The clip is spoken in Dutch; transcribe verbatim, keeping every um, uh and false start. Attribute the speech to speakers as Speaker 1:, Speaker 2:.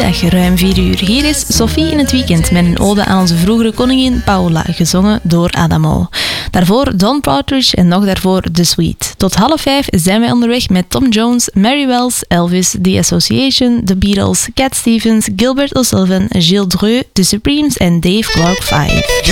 Speaker 1: Goedemiddag, ruim vier uur. Hier is Sophie in het weekend met een ode aan onze vroegere koningin Paola, gezongen door Adamo. Daarvoor Don Partridge en nog daarvoor The Sweet. Tot half vijf zijn wij onderweg met Tom Jones, Mary Wells, Elvis, The Association, The Beatles, Cat Stevens, Gilbert O'Sullivan, Gilles Dreux, The Supremes en Dave Clark five.